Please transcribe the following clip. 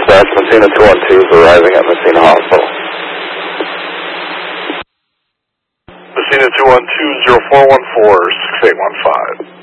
dispatch, Messina 212 is arriving at Messina Hospital. Messina 212, 0414, 6815.